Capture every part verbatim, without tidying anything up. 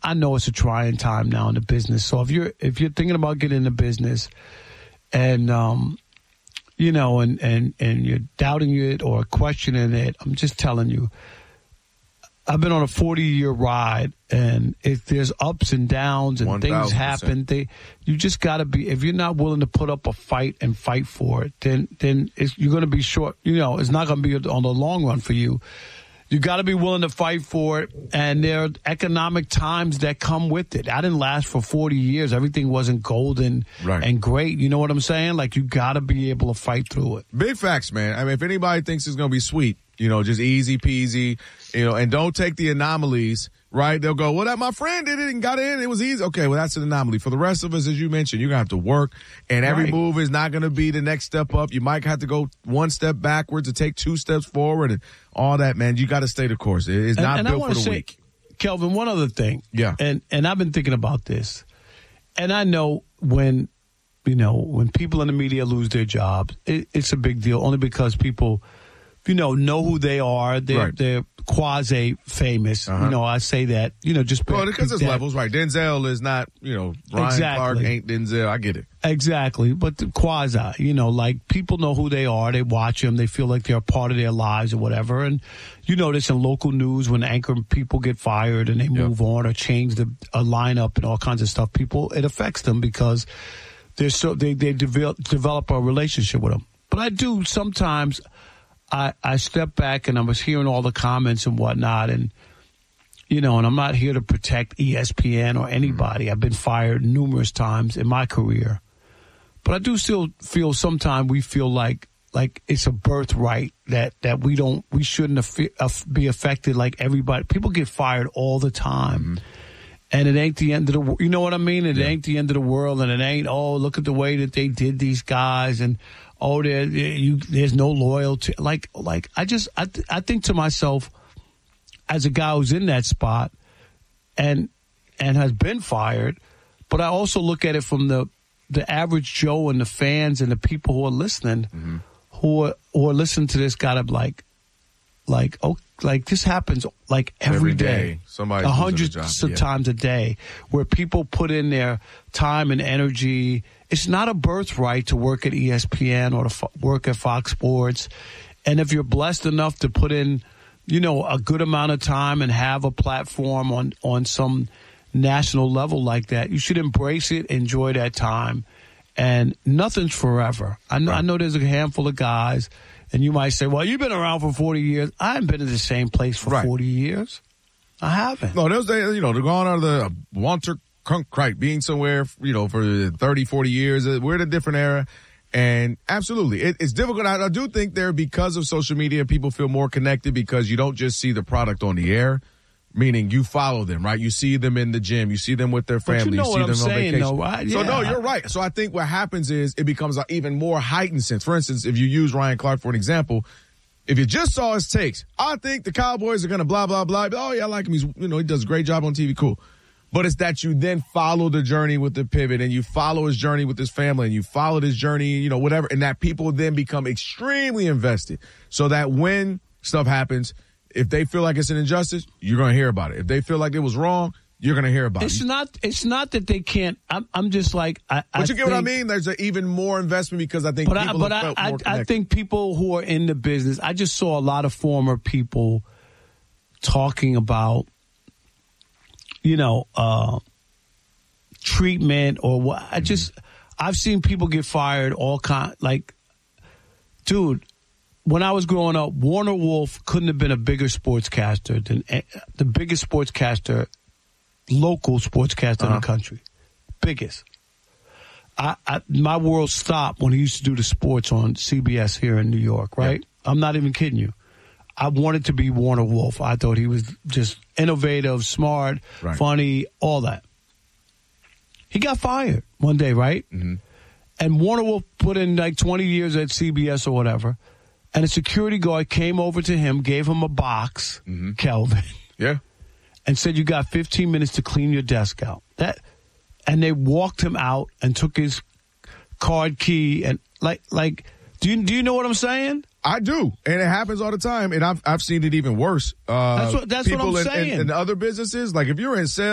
I know it's a trying time now in the business. So if you're if you're thinking about getting into business, and um, you know, and and and you're doubting it or questioning it, I'm just telling you. I've been on a forty-year ride, and if there's ups and downs and things happen, they you just got to be. If you're not willing to put up a fight and fight for it, then then it's, you're going to be short. You know, it's not going to be on the long run for you. You got to be willing to fight for it, and there are economic times that come with it. I didn't last for forty years. Everything wasn't golden right. and great. You know what I'm saying? Like, you got to be able to fight through it. Big facts, man. I mean, if anybody thinks it's going to be sweet, you know, just easy peasy, you know, and don't take the anomalies, right? They'll go, well, that my friend did it and got in. It was easy. Okay, well, that's an anomaly. For the rest of us, as you mentioned, you're going to have to work, and every right. move is not going to be the next step up. You might have to go one step backwards to take two steps forward and all that, man. You got to stay the course. It's not and, and built for the say, weak. Kelvin, one other thing. Yeah. And, and I've been thinking about this, and I know when, you know, when people in the media lose their jobs, it, it's a big deal only because people – you know, know who they are. They're, right. they're quasi-famous. Uh-huh. You know, I say that, you know, just well, because there's levels, right? Denzel is not, you know, Ryan exactly. Clark ain't Denzel. I get it. Exactly. But the quasi, you know, like, people know who they are. They watch them. They feel like they're a part of their lives or whatever. And you notice in local news when anchor people get fired and they move yep. on or change the a lineup and all kinds of stuff, people, it affects them because they're so they, they develop, develop a relationship with them. But I do sometimes... I, I step back and I was hearing all the comments and whatnot, and, you know, and I'm not here to protect E S P N or anybody. I've been fired numerous times in my career. But I do still feel sometimes we feel like like it's a birthright that, that we don't, we shouldn't affi- be affected like everybody. People get fired all the time. Mm-hmm. And it ain't the end of the world. You know what I mean? It yeah. ain't the end of the world, and it ain't, oh, look at the way that they did these guys, and oh, there, you, there's no loyalty. Like, like I just, I, th- I think to myself, as a guy who's in that spot, and and has been fired, but I also look at it from the the average Joe and the fans and the people who are listening, mm-hmm. who are who are listening to this, gotta like, like, oh, like this happens like every, every day, day. Somebody a hundred of yeah. times a day, where people put in their time and energy. It's not a birthright to work at E S P N or to fo- work at Fox Sports. And if you're blessed enough to put in, you know, a good amount of time and have a platform on, on some national level like that, you should embrace it, enjoy that time. And nothing's forever. I know, right. I know there's a handful of guys, and you might say, well, you've been around for forty years. I haven't been in the same place for right. forty years. I haven't. No, those days, you know, they're going out of the Walter Cronkite, being somewhere, you know, for thirty, forty years. We're in a different era. And absolutely, it, it's difficult. I, I do think there, because of social media, people feel more connected because you don't just see the product on the air, meaning you follow them, right? You see them in the gym. You see them with their family. But you know you see what them I'm on saying, vacation. though, right? So, yeah. no, you're right. So I think what happens is it becomes an even more heightened sense. For instance, if you use Ryan Clark for an example, if you just saw his takes, I think the Cowboys are going to blah, blah, blah. Oh, yeah, I like him. He's, you know, he does a great job on T V. Cool. But it's that you then follow the journey with the pivot, and you follow his journey with his family, and you follow his journey, you know, whatever, and that people then become extremely invested, so that when stuff happens, if they feel like it's an injustice, you're going to hear about it. If they feel like it was wrong, you're going to hear about it's it. It's not It's not that they can't. I'm, I'm just like, I, But I you get think, what I mean? There's an even more investment because I think but people I, but have felt I, more I, connected. I think people who are in the business, I just saw a lot of former people talking about, you know, uh, treatment or what. I just, I've seen people get fired all kind. Like, dude, when I was growing up, Warner Wolf couldn't have been a bigger sportscaster than uh, the biggest sportscaster, local sportscaster uh-huh. in the country. Biggest. I, I my world stopped when he used to do the sports on C B S here in New York, right? Yeah. I'm not even kidding you. I wanted to be Warner Wolf. I thought he was just innovative, smart, right. funny, all that. He got fired one day, right? Mm-hmm. And Warner Wolf put in like twenty years at C B S or whatever. And a security guard came over to him, gave him a box, mm-hmm. Kelvin. Yeah. And said, you got fifteen minutes to clean your desk out. That, and they walked him out and took his card key. And like, like, do you, do you know what I'm saying? I do, and it happens all the time, and I've I've seen it even worse. Uh, that's what that's people what I'm in, saying. In, in other businesses, like if you're in sales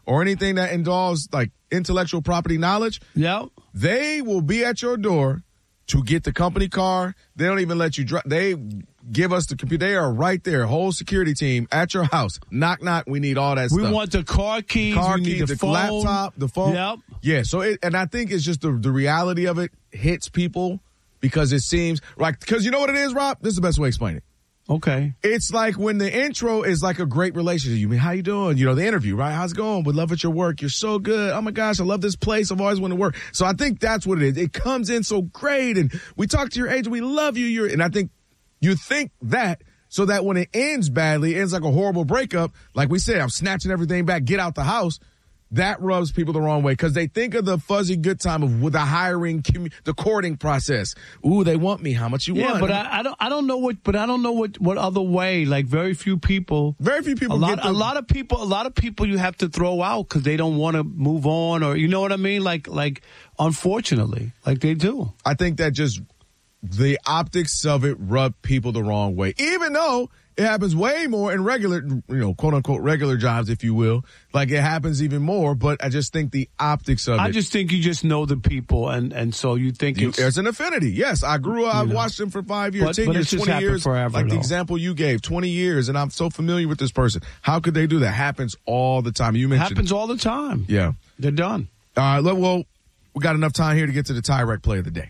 or anything that involves like intellectual property knowledge, yep. they will be at your door to get the company car. They don't even let you drive. They give us the computer. They are right there, whole security team at your house. Knock, knock. We need all that we stuff. We want the car keys. Car we keys, need the, the phone. laptop, the phone. Yep. Yeah. So, it, and I think it's just the, the reality of it hits people because it seems like, because you know what it is, Rob? This is the best way to explain it. Okay. It's like when the intro is like a great relationship. You mean, how you doing? You know, the interview, right? How's it going? We love at your work. You're so good. Oh my gosh, I love this place. I've always wanted to work. So I think that's what it is. It comes in so great, and we talk to your agent. We love you. You're, and I think you think that so that when it ends badly, it ends like a horrible breakup. Like we said, I'm snatching everything back. Get out the house. That rubs people the wrong way because they think of the fuzzy good time of with the hiring, the courting process. Ooh, they want me. How much you yeah, want? Yeah, but I, I don't. I don't know what. But I don't know what, what other way. Like very few people. Very few people. A lot. Get the, a lot of people. A lot of people you have to throw out because they don't want to move on, or you know what I mean. Like like unfortunately, like they do. I think that just the optics of it rub people the wrong way, even though it happens way more in regular, you know, quote unquote regular jobs, if you will. Like it happens even more, but I just think the optics of I it. I just think you just know the people, and, and so you think you, it's, there's an affinity. Yes, I grew up. I've know. watched them for five years, but, ten but years, twenty years. Forever, like though. the example you gave, twenty years, and I'm so familiar with this person. How could they do that? Happens all the time. You mentioned happens all the time. Yeah, they're done. All right. Well, we got enough time here to get to the tie-rack play of the day.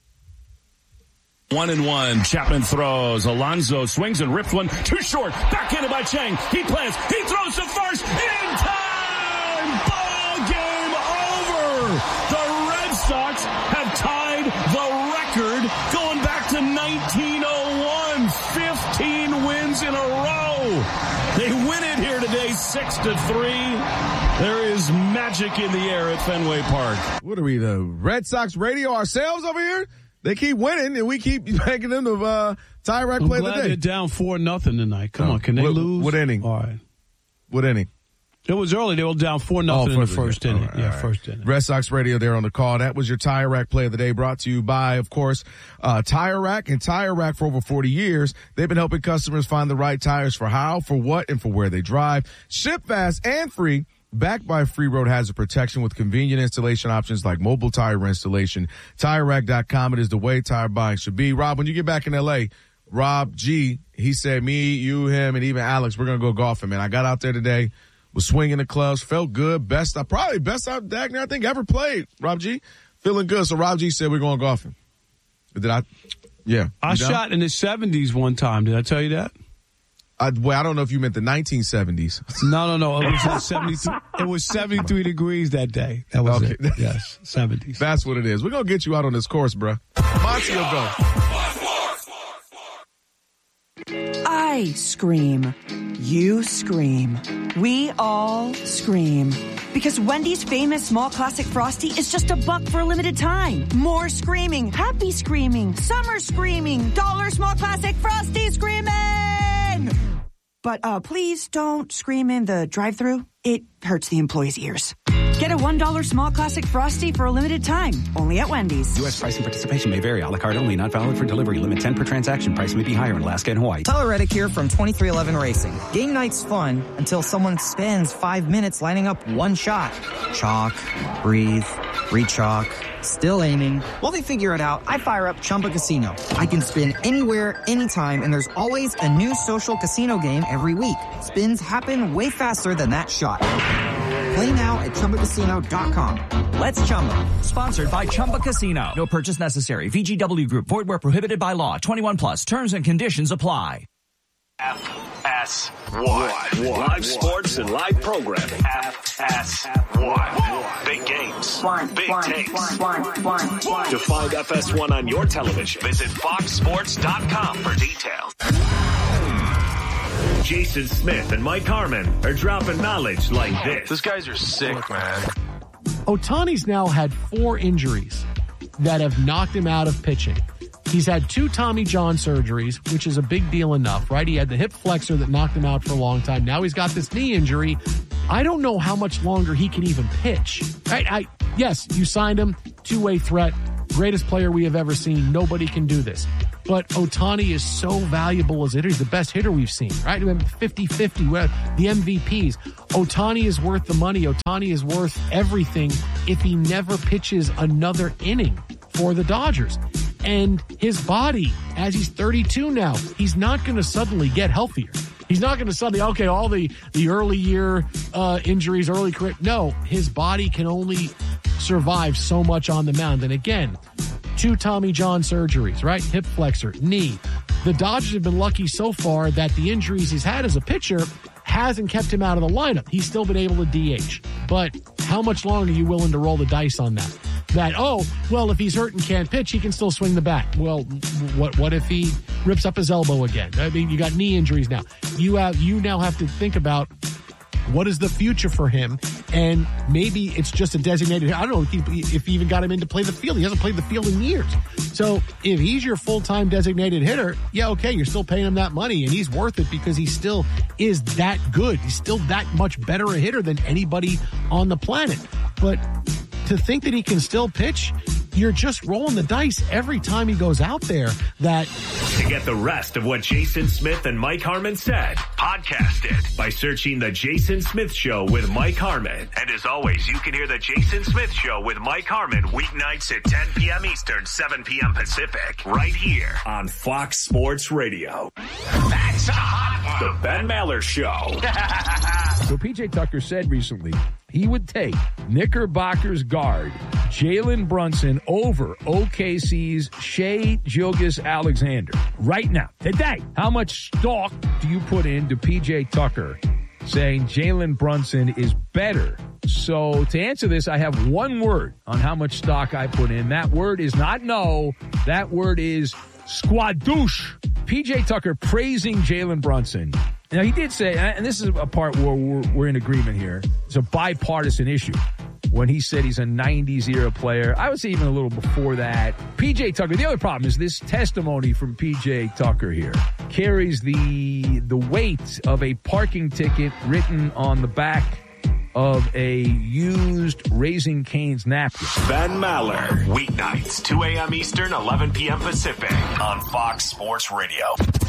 One and one. Chapman throws. Alonso swings and rips one. Too short. Back in by Chang. He plants. He throws to first. In time. Ball game over. The Red Sox have tied the record going back to nineteen oh one. fifteen wins in a row. They win it here today, six to three. There is magic in the air at Fenway Park. What are we, the Red Sox radio ourselves over here? They keep winning, and we keep making them the uh, tie-rack play of the day. They're down four nothing tonight. Come oh, on, can they what, lose? What inning? All right. What inning? It was early. They were down four nothing oh, in the first inning. Right, yeah, right. first inning. Red Sox radio there on the call. That was your Tire Rack play of the day, brought to you by, of course, uh, Tire Rack and Tire Rack for over forty years. They've been helping customers find the right tires for how, for what, and for where they drive. Ship fast and free. Backed by Free Road Hazard Protection with convenient installation options like mobile tire installation. Tire Rack dot com. It is the way tire buying should be. Rob, when you get back in L A, Rob G, he said me, you, him, and even Alex, we're going to go golfing, man. I got out there today, was swinging the clubs, felt good. Best, I probably best out Dagner I think ever played, Rob G. Feeling good. So Rob G said we're going golfing. Did I? Yeah. I shot in the seventies one time. Did I tell you that? I, well, I don't know if you meant the nineteen seventies. No, no, no. It was seventy-three. It was seventy-three degrees that day. That was okay. It. Yes, seventies. That's what it is. We're gonna get you out on this course, bro. Monty will go. I scream. You scream. We all scream. Because Wendy's famous small classic Frosty is just a buck for a limited time. More screaming, happy screaming, summer screaming, dollar small classic Frosty screaming. But uh, please don't scream in the drive-thru. It hurts the employees' ears. Get a one dollar small classic Frosty for a limited time. Only at Wendy's. U S price and participation may vary. A la carte only. Not valid for delivery. Limit ten per transaction. Price may be higher in Alaska and Hawaii. Tyler Reddick here from twenty-three eleven Racing. Game night's fun until someone spends five minutes lining up one shot. Chalk, breathe, re-chalk, still aiming. While they figure it out, I fire up Chumba Casino. I can spin anywhere, anytime, and there's always a new social casino game every week. Spins happen way faster than that shot. Play now at Chumba Casino dot com. Let's Chumba. Sponsored by Chumba Casino. No purchase necessary. V G W Group. Void where prohibited by law. twenty-one plus. Terms and conditions apply. F S one. Live sports and live programming. F S one. Big games. Big takes. To find F S one on your television, visit fox sports dot com for details. Jason Smith and Mike Harmon are dropping knowledge like this. These guys are sick, man. Ohtani's now had four injuries that have knocked him out of pitching. He's had two Tommy John surgeries, which is a big deal enough, right? He had the hip flexor that knocked him out for a long time. Now he's got this knee injury. I don't know how much longer he can even pitch. Right? I, yes, you signed him, two-way threat, greatest player we have ever seen. Nobody can do this. But Ohtani is so valuable as a hitter. He's the best hitter we've seen, right? fifty-fifty, the M V Ps. Ohtani is worth the money. Ohtani is worth everything if he never pitches another inning for the Dodgers. And his body, as he's thirty-two now, he's not going to suddenly get healthier. He's not going to suddenly, okay, all the, the early year uh, injuries, early career. No, his body can only survive so much on the mound. And again, two Tommy John surgeries, right? Hip flexor, knee. The Dodgers have been lucky so far that the injuries he's had as a pitcher hasn't kept him out of the lineup. He's still been able to D H. But how much longer are you willing to roll the dice on that? That, oh, well, if he's hurt and can't pitch, he can still swing the bat. Well, what what if he rips up his elbow again? I mean, you got knee injuries now. You have you now have to think about what is the future for him, and maybe it's just a designated. I don't know if he, if he even got him in to play the field. He hasn't played the field in years. So if he's your full-time designated hitter, yeah, okay, you're still paying him that money, and he's worth it because he still is that good. He's still that much better a hitter than anybody on the planet. But to think that he can still pitch, you're just rolling the dice every time he goes out there. That to get the rest of what Jason Smith and Mike Harmon said, podcast it by searching The Jason Smith Show with Mike Harmon. And as always, you can hear The Jason Smith Show with Mike Harmon weeknights at ten p.m. Eastern, seven p.m. Pacific, right here on Fox Sports Radio. That's a hot one. The Ben Maller Show. So P J Tucker said recently he would take Knickerbockers guard Jalen Brunson over O K C's Shai Gilgeous-Alexander. Right now, today, how much stock do you put into P J Tucker saying Jalen Brunson is better? So to answer this, I have one word on how much stock I put in. That word is not no. That word is squadouche. P J Tucker praising Jalen Brunson. Now, he did say, and this is a part where we're, we're in agreement here, it's a bipartisan issue. When he said he's a nineties era player, I would say even a little before that. P J Tucker, the other problem is this testimony from P J Tucker here carries the the weight of a parking ticket written on the back of a used Raising Cane's napkin. Ben Maller, weeknights, two a.m. Eastern, eleven p.m. Pacific, on Fox Sports Radio.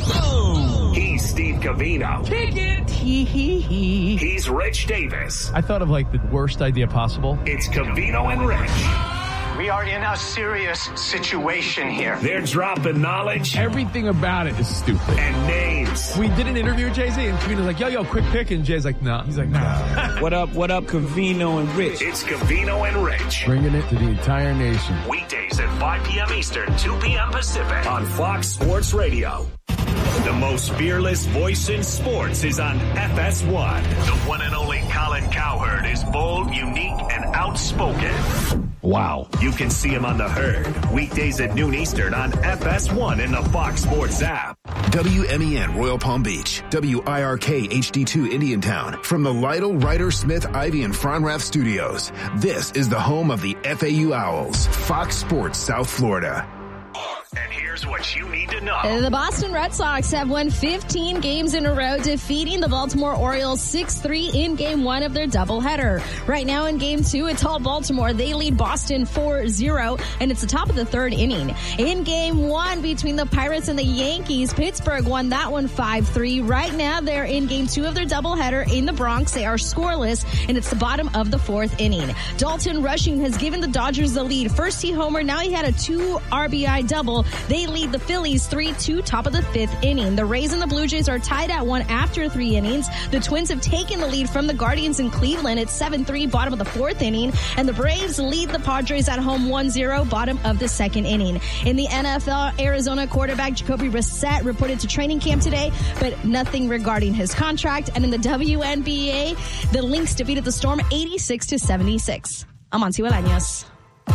Boom. He's Steve Covino. Kick it. Hee hee hee. He's Rich Davis. I thought of like the worst idea possible. It's Covino and Rich. We are in a serious situation here. They're dropping knowledge. Everything about it is stupid. And names. We did an interview with Jay-Z, and Covino's like, yo, yo, quick pick. And Jay's like, no. Nah. He's like, nah. What up, what up, Covino and Rich? It's Covino and Rich. Bringing it to the entire nation. Weekdays at five p.m. Eastern, two p.m. Pacific on Fox Sports Radio. The most fearless voice in sports is on F S one. The one and only Colin Cowherd is bold, unique, and outspoken. Wow. You can see him on The Herd, weekdays at noon Eastern on F S one in the Fox Sports app. W M E N Royal Palm Beach, W I R K H D two Indiantown. From the Lytle, Ryder, Smith, Ivy, and Fronrath studios, this is the home of the F A U Owls, Fox Sports South Florida. And here's what you need to know. The Boston Red Sox have won fifteen games in a row, defeating the Baltimore Orioles six three in game one of their doubleheader. Right now in game two, it's all Baltimore. They lead Boston four zero, and it's the top of the third inning. In game one between the Pirates and the Yankees, Pittsburgh won that one five three. Right now, they're in game two of their doubleheader in the Bronx. They are scoreless, and it's the bottom of the fourth inning. Dalton Rushing has given the Dodgers the lead. First he homer, now he had a two R B I double. They lead the Phillies three two, top of the fifth inning. The Rays and the Blue Jays are tied at one after three innings. The Twins have taken the lead from the Guardians in Cleveland at seven three, bottom of the fourth inning. And the Braves lead the Padres at home one zero, bottom of the second inning. In the N F L, Arizona quarterback Jacoby Brissett reported to training camp today, but nothing regarding his contract. And in the W N B A, the Lynx defeated the Storm eighty-six to seventy-six. I'm Amancio Bolaños.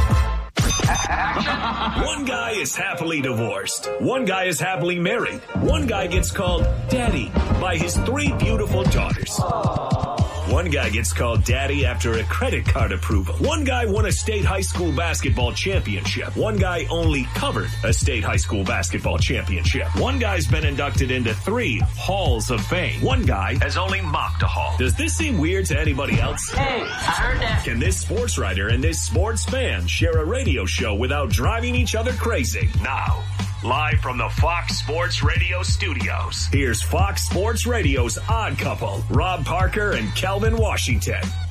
One guy is happily divorced. One guy is happily married. One guy gets called daddy by his three beautiful daughters. One guy gets called daddy after a credit card approval. One guy won a state high school basketball championship. One guy only covered a state high school basketball championship. One guy's been inducted into three halls of fame. One guy has only mocked a hall. Does this seem weird to anybody else? Hey, I heard that. Can this sports writer and this sports fan share a radio show without driving each other crazy? Now, Live from the Fox Sports Radio studios, here's Fox Sports Radio's Odd Couple, Rob Parker and Kelvin Washington.